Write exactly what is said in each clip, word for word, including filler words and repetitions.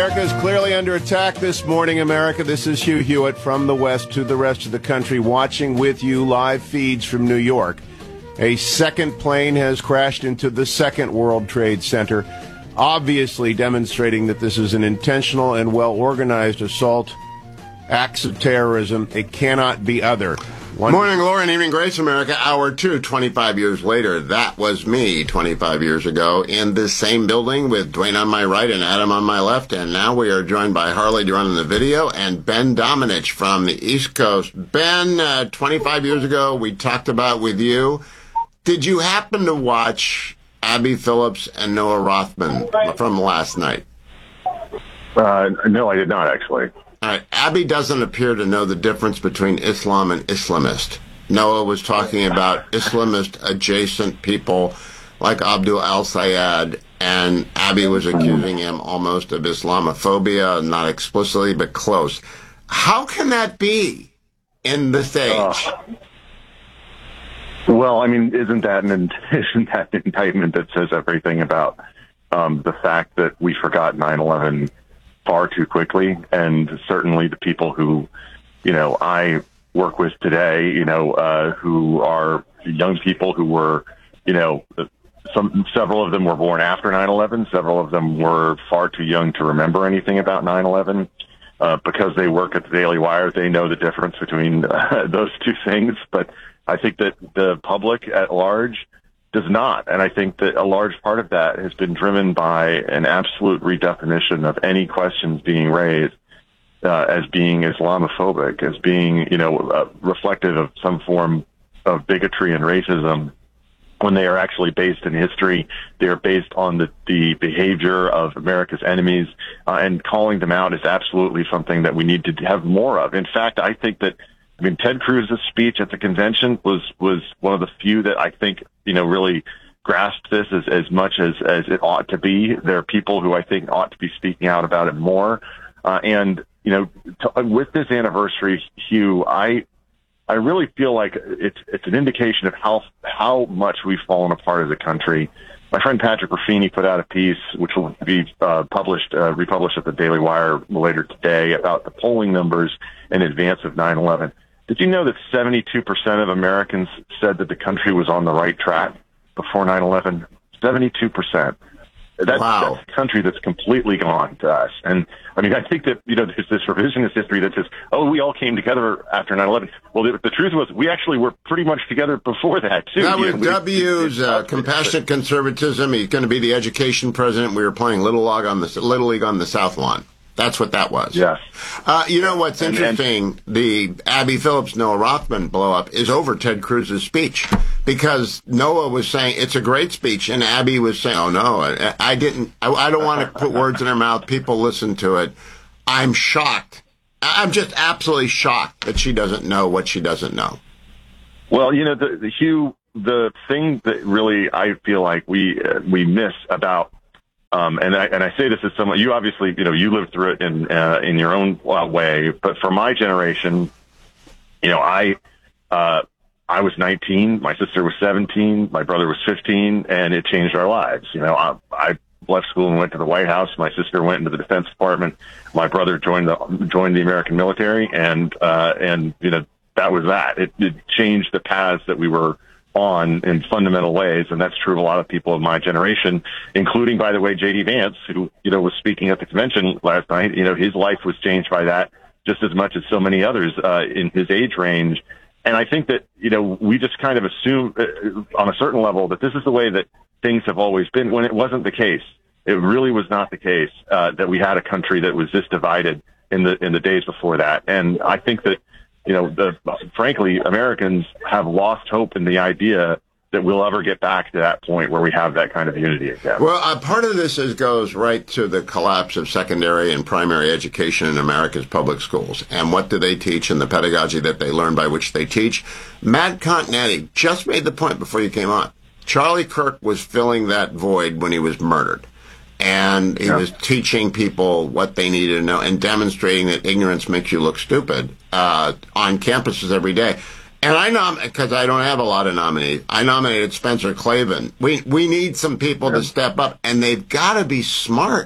America is clearly under attack this morning, America. This is Hugh Hewitt from the West to the rest of the country, watching with you live feeds from New York. A second plane has crashed into the Second World Trade Center, obviously demonstrating that this is an intentional and well-organized assault, acts of terrorism. It cannot be other. One Morning, Laura, and evening, Grace, America. Hour two, twenty-five years later. That was me twenty-five years ago in this same building with Dwayne on my right and Adam on my left. And now we are joined by Harley Duran in the video and Ben Domenech from the East Coast. Ben, uh, twenty-five years ago, we talked about with you. Did you happen to watch Abby Phillips and Noah Rothman from last night? Uh, no, I did not, actually. All right. Abby doesn't appear to know the difference between Islam and Islamist. Noah was talking about Islamist-adjacent people like Abdul al-Sayed, and Abby was accusing him almost of Islamophobia, not explicitly, but close. How can that be in this age? Uh, well, I mean, isn't that an isn't that an indictment that says everything about um, the fact that we forgot nine eleven far too quickly? And certainly the people who, you know, I work with today, you know, uh, who are young people who were, you know, some several of them were born after nine eleven. Several of them were far too young to remember anything about nine eleven. Uh, because they work at the Daily Wire, they know the difference between uh, those two things. But I think that the public at large does not. And I think that a large part of that has been driven by an absolute redefinition of any questions being raised uh, as being Islamophobic, as being, you know, uh, reflective of some form of bigotry and racism, when they are actually based in history. They are based on the, the behavior of America's enemies, uh, and calling them out is absolutely something that we need to have more of. In fact, I think that I mean, Ted Cruz's speech at the convention was, was one of the few that I think, you know, really grasped this as, as much as, as it ought to be. There are people who I think ought to be speaking out about it more. Uh, and, you know, to, with this anniversary, Hugh, I, I really feel like it's, it's an indication of how, how much we've fallen apart as a country. My friend Patrick Ruffini put out a piece, which will be uh, published, uh, republished at the Daily Wire later today, about the polling numbers in advance of nine eleven. Did you know that seventy-two percent of Americans said that the country was on the right track before nine eleven? seventy-two percent. That's, wow. That's a country that's completely gone to us. And, I mean, I think that, you know, there's this revisionist history that says, oh, we all came together after nine eleven. Well, the, the truth was we actually were pretty much together before that, too. That was we, W's uh, compassionate conservatism. He's going to be the education president. We were playing Little League on the, Little League on the South Lawn. That's what that was. Yes. Uh, you know what's and, interesting? And, the Abby Phillips, Noah Rothman blow-up is over Ted Cruz's speech, because Noah was saying it's a great speech, and Abby was saying, oh, no, I, I didn't. I, I don't want to put words in her mouth. People listen to it. I'm shocked. I'm just absolutely shocked that she doesn't know what she doesn't know. Well, you know, the, the Hugh, the thing that really I feel like we uh, we miss about Um, and I, and I say this as someone, you obviously, you know, you lived through it in, uh, in your own uh, way, but for my generation, you know, I, uh, I was nineteen, my sister was seventeen, my brother was fifteen, and it changed our lives. You know, I, I left school and went to the White House. My sister went into the Defense Department. My brother joined the, joined the American military, and, uh, and, you know, that was that. It, it changed the paths that we were on in fundamental ways, and that's true of a lot of people of my generation, including, by the way, J D Vance, who, you know, was speaking at the convention last night. You know, his life was changed by that just as much as so many others uh, in his age range. And I think that, you know, we just kind of assume uh, on a certain level that this is the way that things have always been, when it wasn't the case. It really was not the case uh, that we had a country that was this divided in the in the days before that. And I think that, you know, the, frankly, Americans have lost hope in the idea that we'll ever get back to that point where we have that kind of unity again. Well, uh, part of this is, goes right to the collapse of secondary and primary education in America's public schools. And what do they teach and the pedagogy that they learn by which they teach? Matt Continetti just made the point before you came on. Charlie Kirk was filling that void when he was murdered. And he yeah. was teaching people what they needed to know and demonstrating that ignorance makes you look stupid uh, on campuses every day. And I nom because I don't have a lot of nominees. I nominated Spencer Klavan. We we need some people yeah. to step up, and they've got to be smart.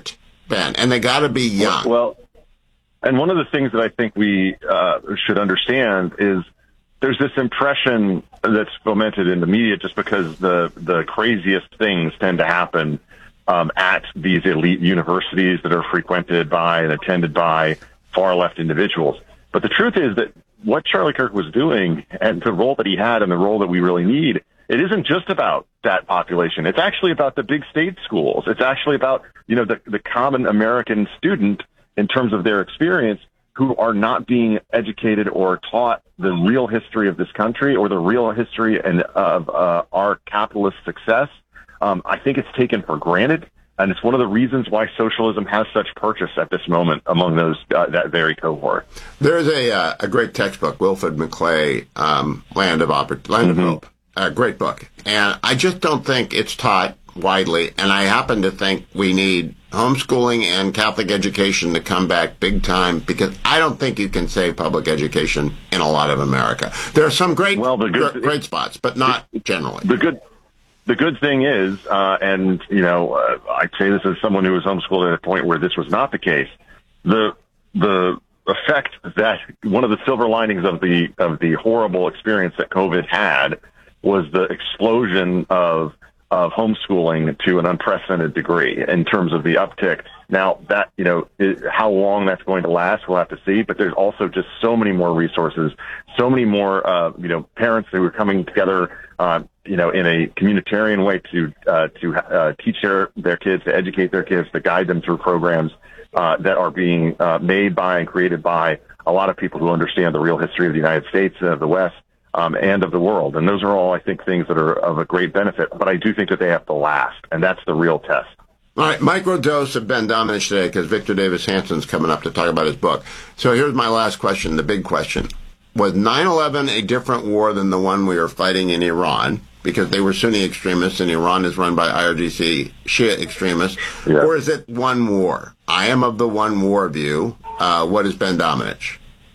Ben, and they got to be young. Well, and one of the things that I think we uh, should understand is there's this impression that's fomented in the media just because the, the craziest things tend to happen um, at these elite universities that are frequented by and attended by far-left individuals. But the truth is that what Charlie Kirk was doing and the role that he had and the role that we really need, it isn't just about that population. It's actually about the big state schools. It's actually about, you know, the, the common American student in terms of their experience who are not being educated or taught the real history of this country or the real history and of uh, our capitalist success. Um, I think it's taken for granted, and it's one of the reasons why socialism has such purchase at this moment among those uh, that very cohort. There's a uh, a great textbook, Wilfred McClay, um, Land of Oppor- Land mm-hmm. of Hope. A great book, and I just don't think it's taught widely. And I happen to think we need homeschooling and Catholic education to come back big time, because I don't think you can save public education in a lot of America. There are some great, well, the good, great, great spots, but not generally. The good, the good thing is, uh, and you know, uh, I say this as someone who was homeschooled at a point where this was not the case. The the effect that one of the silver linings of the of the horrible experience that COVID had was the explosion of of homeschooling to an unprecedented degree in terms of the uptick. Now, that, you know, is, how long that's going to last, we'll have to see. But there's also just so many more resources, so many more, uh, you know, parents who are coming together, uh, you know, in a communitarian way to uh, to uh, teach their their kids, to educate their kids, to guide them through programs uh, that are being uh, made by and created by a lot of people who understand the real history of the United States and of the West. Um, and of the world. And those are all, I think, things that are of a great benefit. But I do think that they have to last, and that's the real test. All right, microdose of Ben Domenech today, because Victor Davis Hanson's coming up to talk about his book. So here's my last question, the big question. Was nine eleven a different war than the one we are fighting in Iran? Because they were Sunni extremists, and Iran is run by I R G C Shia extremists. Yeah. Or is it one war? I am of the one war view. Uh, what is Ben Domenech?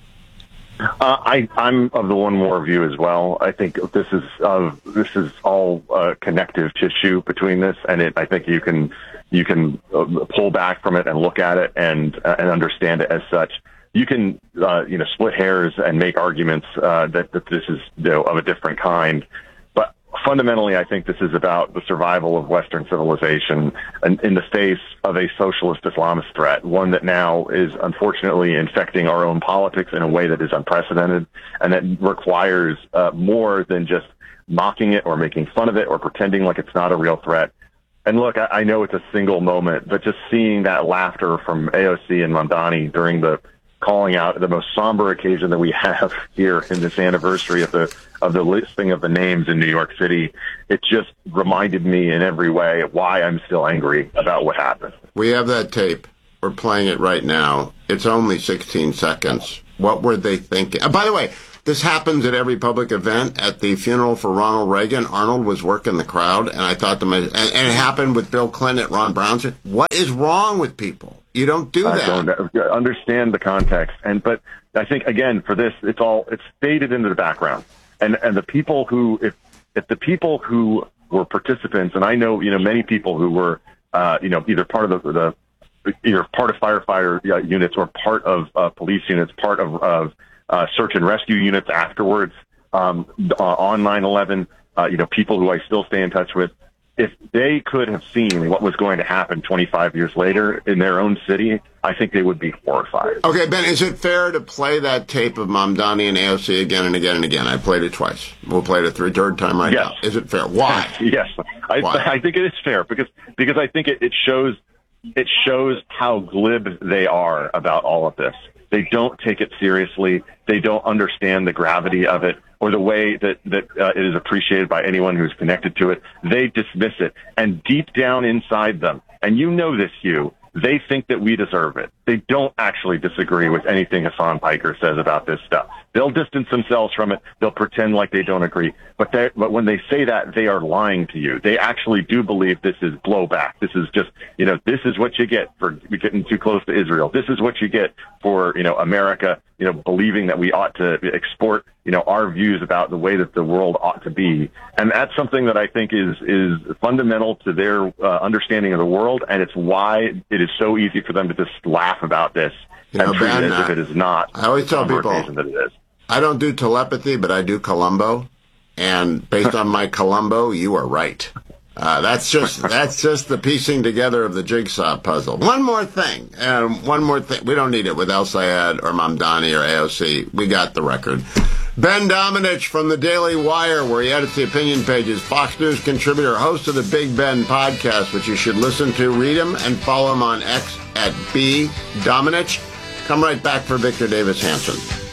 Uh, I, I'm of the one war view as well. I think this is uh, this is all uh, connective tissue between this, and it, I think you can you can uh, pull back from it and look at it and uh, and understand it as such. You can uh, you know split hairs and make arguments uh, that that this is, you know, of a different kind. But fundamentally, I think this is about the survival of Western civilization in, in the face of a socialist Islamist threat, one that now is unfortunately infecting our own politics in a way that is unprecedented and that requires uh, more than just mocking it or making fun of it or pretending like it's not a real threat. And look, I, I know it's a single moment, but just seeing that laughter from A O C and Mamdani during the calling out the most somber occasion that we have here in this anniversary of the of the listing of the names in New York City, it just reminded me in every way why I'm still angry about what happened. We have that tape. We're playing it right now. It's only sixteen seconds. What were they thinking? Uh, by the way, this happens at every public event. At the funeral for Ronald Reagan, Arnold was working the crowd, and I thought to myself, and, and it happened with Bill Clinton at Ron Brown's. What is wrong with people? You don't do that. I don't understand the context, and but I think again for this, it's all it's faded into the background, and and the people who if if the people who were participants, and I know you know many people who were uh, you know either part of the, the either part of firefighter units or part of uh, police units, part of, of uh, search and rescue units afterwards um, uh, on nine eleven, uh, you know people who I still stay in touch with. If they could have seen what was going to happen twenty-five years later in their own city, I think they would be horrified. Okay, Ben, is it fair to play that tape of Mamdani and A O C again and again and again? I played it twice. We'll play it a third, third time right yes. now. Is it fair? Why? Yes, I, Why? I think it is fair because because I think it, it shows it shows how glib they are about all of this. They don't take it seriously. They don't understand the gravity of it or the way that, that uh, it is appreciated by anyone who's connected to it. They dismiss it. And deep down inside them, and you know this, Hugh, they think that we deserve it. They don't actually disagree with anything Hassan Piker says about this stuff. They'll distance themselves from it. They'll pretend like they don't agree. But they, but when they say that, they are lying to you. They actually do believe this is blowback. This is just, you know, this is what you get for getting too close to Israel. This is what you get for, you know, America, you know, believing that we ought to export you know, our views about the way that the world ought to be. And that's something that I think is, is fundamental to their uh, understanding of the world. And it's why it is so easy for them to just laugh about this You know, and treat Ben, it as if I- it is not. I always tell on the people- occasion that it is. I don't do telepathy, but I do Columbo. And based on my Columbo, you are right. Uh, that's just that's just the piecing together of the jigsaw puzzle. One more thing, and one more thing. We don't need it with El Sayed or Mamdani or A O C. We got the record. Ben Domenech from the Daily Wire, where he edits the opinion pages, Fox News contributor, host of the Big Ben podcast, which you should listen to. Read him and follow him on X at B Domenech. Come right back for Victor Davis Hanson.